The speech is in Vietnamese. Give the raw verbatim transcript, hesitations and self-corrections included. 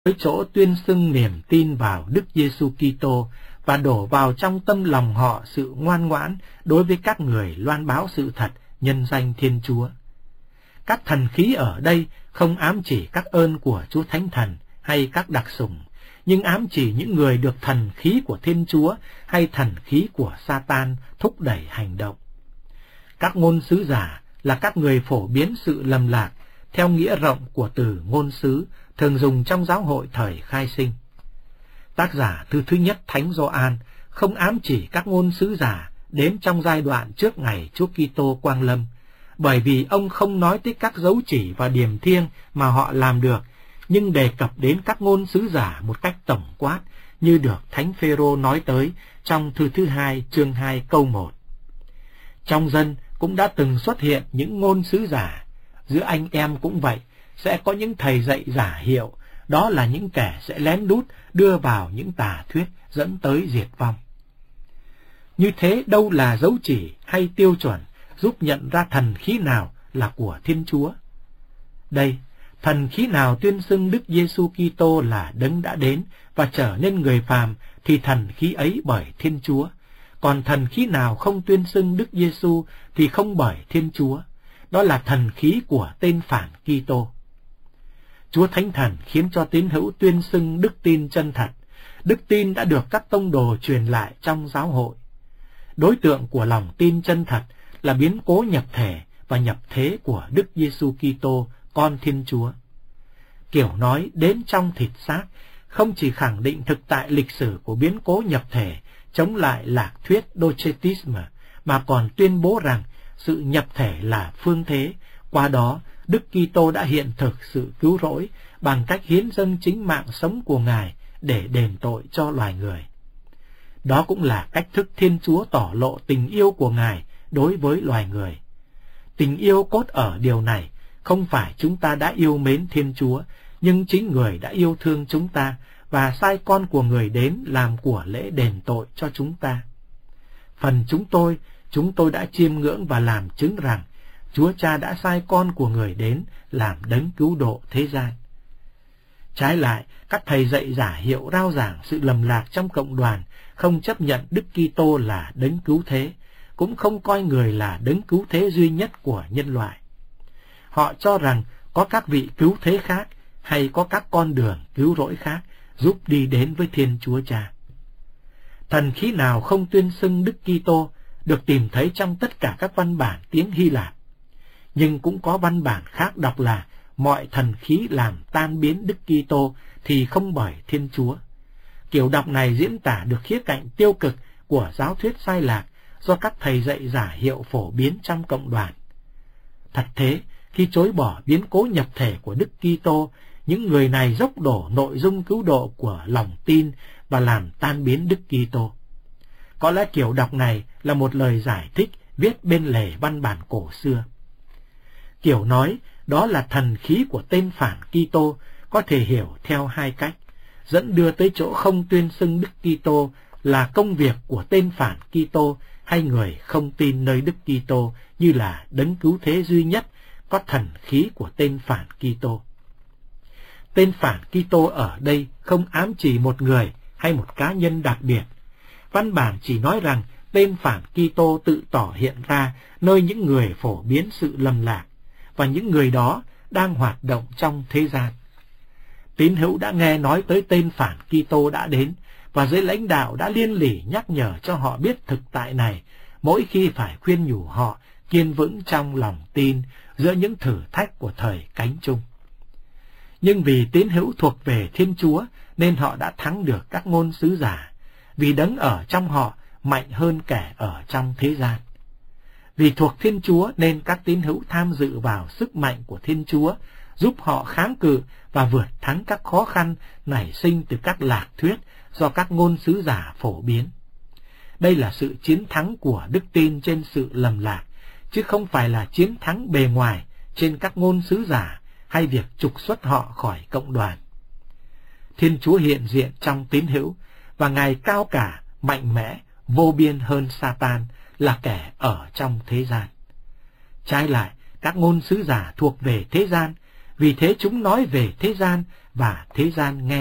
với chỗ tuyên xưng niềm tin vào Đức Giêsu Kitô và đổ vào trong tâm lòng họ sự ngoan ngoãn đối với các người loan báo sự thật nhân danh Thiên Chúa. Các thần khí ở đây không ám chỉ các ơn của Chúa Thánh Thần hay các đặc sủng, nhưng ám chỉ những người được thần khí của Thiên Chúa hay thần khí của Sa-tan thúc đẩy hành động. Các ngôn sứ giả là các người phổ biến sự lầm lạc theo nghĩa rộng của từ ngôn sứ thường dùng trong giáo hội thời khai sinh. Tác giả thư thứ nhất Thánh Gioan không ám chỉ các ngôn sứ giả đến trong giai đoạn trước ngày Chúa Kitô quang lâm, bởi vì ông không nói tới các dấu chỉ và điềm thiêng mà họ làm được, nhưng đề cập đến các ngôn sứ giả một cách tổng quát, như được Thánh Phêrô nói tới trong thư thứ hai chương hai câu một. Trong dân cũng đã từng xuất hiện những ngôn sứ giả, giữa anh em cũng vậy, sẽ có những thầy dạy giả hiệu, đó là những kẻ sẽ lén lút đưa vào những tà thuyết dẫn tới diệt vong. Như thế đâu là dấu chỉ hay tiêu chuẩn giúp nhận ra thần khí nào là của Thiên Chúa? Đây, thần khí nào tuyên xưng Đức Giêsu Kitô là đấng đã đến và trở nên người phàm thì thần khí ấy bởi Thiên Chúa, còn thần khí nào không tuyên xưng Đức Giêsu thì không bởi Thiên Chúa, đó là thần khí của tên phản Kitô. Chúa Thánh Thần khiến cho tín hữu tuyên xưng đức tin chân thật. Đức tin đã được các tông đồ truyền lại trong giáo hội. Đối tượng của lòng tin chân thật là biến cố nhập thể và nhập thế của Đức Giêsu Kitô, con Thiên Chúa. Kiểu nói đến trong thịt xác không chỉ khẳng định thực tại lịch sử của biến cố nhập thể chống lại lạc thuyết Docetisme, mà còn tuyên bố rằng sự nhập thể là phương thế. Qua đó, Đức Kitô đã hiện thực sự cứu rỗi bằng cách hiến dâng chính mạng sống của Ngài để đền tội cho loài người. Đó cũng là cách thức Thiên Chúa tỏ lộ tình yêu của Ngài đối với loài người. Tình yêu cốt ở điều này, không phải chúng ta đã yêu mến Thiên Chúa, nhưng chính Người đã yêu thương chúng ta và sai con của Người đến làm của lễ đền tội cho chúng ta. Phần chúng tôi, chúng tôi đã chiêm ngưỡng và làm chứng rằng Chúa Cha đã sai con của Người đến làm đấng cứu độ thế gian. Trái lại, các thầy dạy giả hiệu rao giảng sự lầm lạc trong cộng đoàn, không chấp nhận Đức Kitô là đấng cứu thế, cũng không coi Người là đấng cứu thế duy nhất của nhân loại. Họ cho rằng có các vị cứu thế khác hay có các con đường cứu rỗi khác giúp đi đến với Thiên Chúa Cha. Thần khí nào không tuyên xưng Đức Kitô được tìm thấy trong tất cả các văn bản tiếng Hy Lạp, nhưng cũng có văn bản khác đọc là mọi thần khí làm tan biến Đức Kitô thì không bởi Thiên Chúa. Kiểu đọc này diễn tả được khía cạnh tiêu cực của giáo thuyết sai lạc do các thầy dạy giả hiệu phổ biến trong cộng đoàn. Thật thế, khi chối bỏ biến cố nhập thể của Đức Kitô, những người này dốc đổ nội dung cứu độ của lòng tin và làm tan biến Đức Kitô. Có lẽ kiểu đọc này là một lời giải thích viết bên lề văn bản cổ xưa. Kiểu nói đó là thần khí của tên phản Kitô có thể hiểu theo hai cách, dẫn đưa tới chỗ không tuyên xưng Đức Kitô là công việc của tên phản Kitô hay người không tin nơi Đức Kitô như là đấng cứu thế duy nhất có thần khí của tên phản Kitô. Tên phản Kitô ở đây không ám chỉ một người hay một cá nhân đặc biệt. Văn bản chỉ nói rằng tên phản Kitô tự tỏ hiện ra nơi những người phổ biến sự lầm lạc, và những người đó đang hoạt động trong thế gian. Tín hữu đã nghe nói tới tên phản Kitô đã đến, và giới lãnh đạo đã liên lỉ nhắc nhở cho họ biết thực tại này, mỗi khi phải khuyên nhủ họ kiên vững trong lòng tin giữa những thử thách của thời cánh chung. Nhưng vì tín hữu thuộc về Thiên Chúa nên họ đã thắng được các ngôn sứ giả, vì đấng ở trong họ mạnh hơn kẻ ở trong thế gian. Vì thuộc Thiên Chúa nên các tín hữu tham dự vào sức mạnh của Thiên Chúa, giúp họ kháng cự và vượt thắng các khó khăn nảy sinh từ các lạc thuyết do các ngôn sứ giả phổ biến. Đây là sự chiến thắng của đức tin trên sự lầm lạc, chứ không phải là chiến thắng bề ngoài trên các ngôn sứ giả hay việc trục xuất họ khỏi cộng đoàn. Thiên Chúa hiện diện trong tín hữu, và Ngài cao cả, mạnh mẽ, vô biên hơn Sa-tan là kẻ ở trong thế gian. Trái lại, các ngôn sứ giả thuộc về thế gian, Vì thế chúng nói về thế gian và thế gian nghe